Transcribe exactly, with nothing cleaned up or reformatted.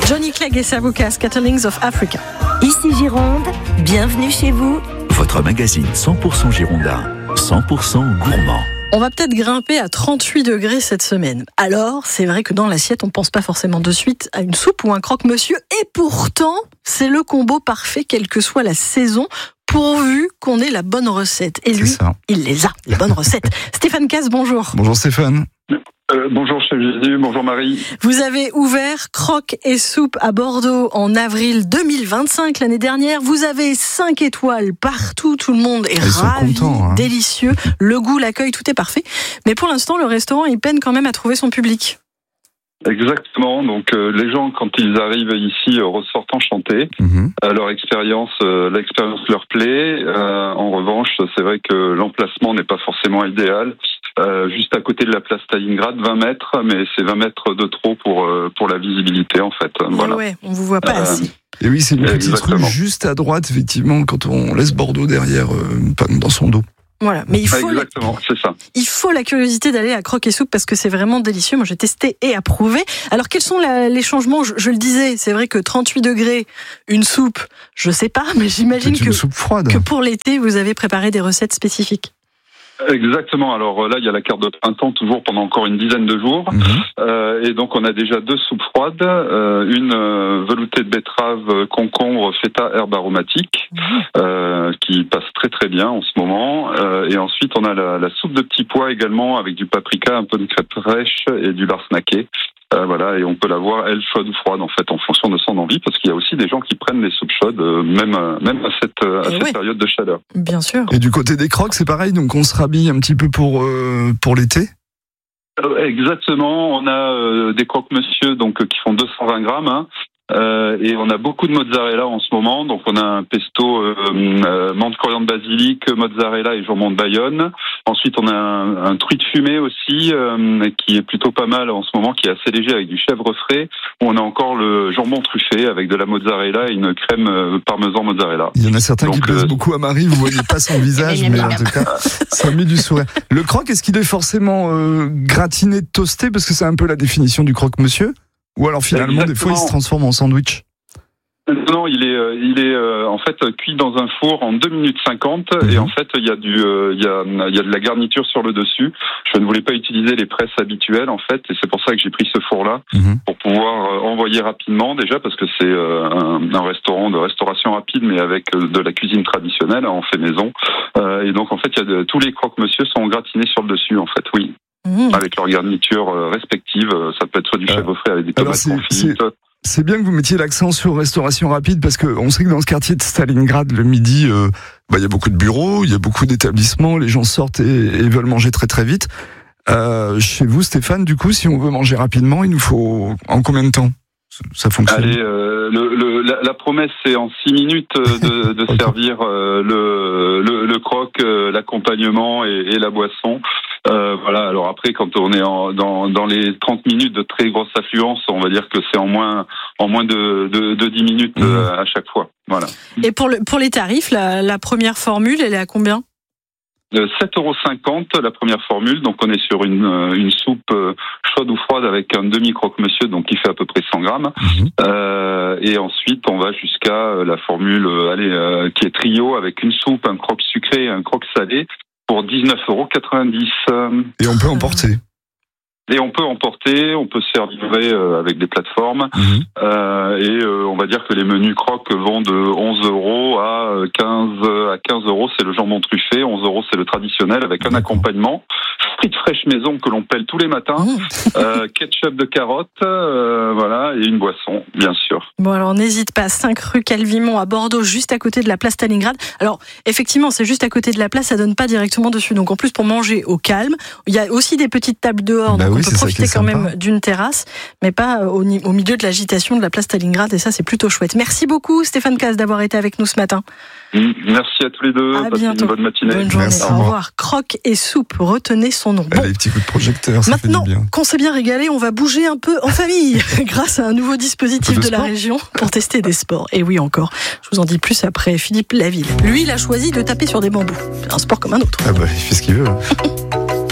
Johnny Clegg et Savuka, Scatterlings of Africa. Ici Gironde, bienvenue chez vous. Votre magazine cent pour cent girondin, cent pour cent gourmand. On va peut-être grimper à trente-huit degrés cette semaine. Alors, c'est vrai que dans l'assiette, on ne pense pas forcément de suite à une soupe ou un croque-monsieur. Et pourtant, c'est le combo parfait, quelle que soit la saison, pourvu qu'on ait la bonne recette. Et lui, il les a, les bonnes recettes. Stéphane Casse, bonjour. Bonjour Stéphane. Euh, bonjour chef Jésus, bonjour Marie. Vous avez ouvert Croque et Soupe à Bordeaux en avril deux mille vingt-cinq, l'année dernière. Vous avez cinq étoiles partout, tout le monde est Ils ravi, contents, hein. délicieux. Le goût, l'accueil, tout est parfait. Mais pour l'instant, le restaurant, il peine quand même à trouver son public. Exactement, donc euh, les gens quand ils arrivent ici euh, ressortent enchantés. Mmh. Euh, leur expérience, euh, l'expérience leur plaît. Euh, en revanche, c'est vrai que l'emplacement n'est pas forcément idéal. Euh, juste à côté de la place Stalingrad, vingt mètres, mais c'est vingt mètres de trop pour euh, pour la visibilité en fait. Voilà. Ouais, ouais, on vous voit pas Euh, assez. Et oui, c'est une petite Exactement. rue juste à droite, effectivement, quand on laisse Bordeaux derrière, euh, dans son dos. Voilà, mais il faut, Exactement, c'est ça. il faut la curiosité d'aller à Croque et Soupe parce que c'est vraiment délicieux. Moi, j'ai testé et approuvé. Alors, quels sont la, les changements? je, je le disais, c'est vrai que trente-huit degrés, une soupe, je sais pas, mais j'imagine C'est une que, soupe froide. que pour l'été, vous avez préparé des recettes spécifiques. Exactement. Alors là, il y a la carte de printemps toujours pendant encore une dizaine de jours. Mmh. Euh, et donc, on a déjà deux soupes froides. Euh, une euh, veloutée de betterave, euh, concombre, feta, herbe aromatique, Mmh. euh, qui passe très très bien en ce moment. Euh, et ensuite, on a la, la soupe de petits pois également, avec du paprika, un peu de crêpe fraîche et du lard snacké. Euh, voilà, et on peut l'avoir, elle, chaude ou froide, en fait, en fonction de son envie, parce qu'il y a aussi des gens qui prennent des soupes chaudes, euh, même, euh, même à cette, euh, à Et cette ouais. période de chaleur. Bien sûr. Et du côté des croques, c'est pareil, donc on se rhabille un petit peu pour, euh, pour l'été. Euh, Exactement, on a euh, des croque-monsieur donc euh, qui font deux cent vingt grammes, hein, euh, et on a beaucoup de mozzarella en ce moment. Donc on a un pesto euh, euh, menthe coriandre basilic, mozzarella et jambon de Bayonne. Ensuite on a un, un truite fumé aussi euh, qui est plutôt pas mal en ce moment, qui est assez léger avec du chèvre frais. On a encore le jambon truffé avec de la mozzarella et une crème euh, parmesan mozzarella. Il y en a certains qui Donc, plaisent euh, beaucoup à Marie, vous voyez pas son visage, mais en tout cas, ça met du sourire. Le croque, est-ce qu'il est forcément euh, gratiné, toasté, parce que c'est un peu la définition du croque-monsieur? Ou alors finalement, des fois, il se transforme en sandwich? Non, il est, euh, il est euh, en fait cuit dans un four en deux minutes cinquante, Mmh. et en fait il y a du, euh, il y a, il y a de la garniture sur le dessus. Je ne voulais pas utiliser les presses habituelles en fait, et c'est pour ça que j'ai pris ce four-là Mmh. pour pouvoir euh, envoyer rapidement déjà, parce que c'est euh, un, un restaurant de restauration rapide, mais avec euh, de la cuisine traditionnelle, hein, on fait maison. Euh, et donc en fait il y a de, tous les croque-monsieur sont gratinés sur le dessus en fait, oui. Mmh. Avec leurs garnitures euh, respectives, ça peut être soit du chèvre frais avec des Alors, tomates c'est- confites. C'est bien que vous mettiez l'accent sur restauration rapide, parce qu'on sait que dans ce quartier de Stalingrad, le midi, euh, bah, il y a beaucoup de bureaux, il y a beaucoup d'établissements, les gens sortent et, et veulent manger très très vite. Euh, chez vous, Stéphane, du coup, si on veut manger rapidement, il nous faut en combien de temps ça fonctionne? Allez, euh, le, le, la, la promesse, c'est en six minutes euh, de, de Okay. servir euh, le, le, le croque, euh, l'accompagnement et, et la boisson. Euh, voilà. Alors après, quand on est en, dans, dans les trente minutes de très grosse affluence, on va dire que c'est en moins, en moins de, de, de dix minutes euh, à chaque fois. Voilà. Et pour, le, pour les tarifs, la, la première formule, elle est à combien? Euh, sept euros cinquante la première formule, donc on est sur une, euh, une soupe euh, chaude ou froide avec un demi croque-monsieur, donc qui fait à peu près cent grammes. Mmh. Euh, et ensuite on va jusqu'à euh, la formule euh, allez, euh, qui est trio avec une soupe, un croque sucré et un croque salé pour dix-neuf euros quatre-vingt-dix. Et on peut emporter. Et on peut emporter, on peut se faire livrer euh, avec des plateformes. Mmh. Euh, et euh, on va dire que les menus croques vont de onze euros à quinze à quinze euros, c'est le jambon truffé. onze euros, c'est le traditionnel avec un accompagnement. Frites fraîches maison que l'on pèle tous les matins. Mmh. euh, ketchup de carottes, euh, voilà, et une boisson, bien sûr. Bon, alors n'hésite pas, cinq rue Calvimont à Bordeaux, juste à côté de la place Stalingrad. Alors, effectivement, c'est juste à côté de la place, ça donne pas directement dessus. Donc, en plus, pour manger au calme, il y a aussi des petites tables dehors, Bah donc oui, on c'est peut ça qui profiter est quand sympa. même d'une terrasse, mais pas au, ni- au milieu de l'agitation de la place Stalingrad, et ça, c'est plutôt chouette. Merci beaucoup, Stéphane Casse, d'avoir été avec nous ce matin. Merci à tous les deux, À passez bientôt. une bonne matinée. Bonne journée, Merci, au au revoir. revoir. Croque et Soupe, retenez son nom. Bon. Allez, petits coups de projecteur, ça Maintenant fait du bien. qu'on s'est bien régalé, on va bouger un peu en famille grâce à un nouveau dispositif Un peu de, de la sport. région pour tester des sports. Et oui, encore. Je vous en dis plus après Philippe Laville. Lui, il a choisi de taper sur des bambous. Un sport comme un autre. Ah bah, il fait ce qu'il veut.